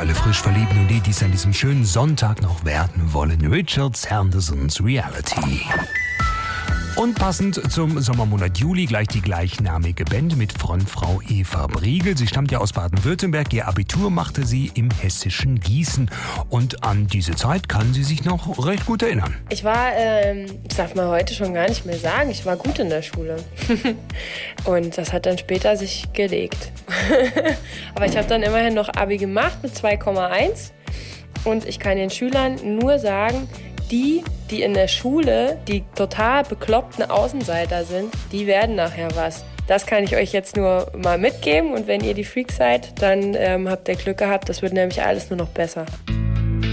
alle frisch Verliebten und die es an diesem schönen Sonntag noch werden wollen. Richard Sandersons Reality. Und passend zum Sommermonat Juli gleich die gleichnamige Band mit Frontfrau Eva Briegel. Sie stammt ja aus Baden-Württemberg. Ihr Abitur machte sie im hessischen Gießen. Und an diese Zeit kann sie sich noch recht gut erinnern. Ich war, das darf man heute schon gar nicht mehr sagen, ich war gut in der Schule. Und das hat dann später sich gelegt. Aber ich habe dann immerhin noch Abi gemacht mit 2,1. Und ich kann den Schülern nur sagen, die in der Schule die total bekloppten Außenseiter sind, die werden nachher was. Das kann ich euch jetzt nur mal mitgeben. Und wenn ihr die Freaks seid, dann habt ihr Glück gehabt. Das wird nämlich alles nur noch besser.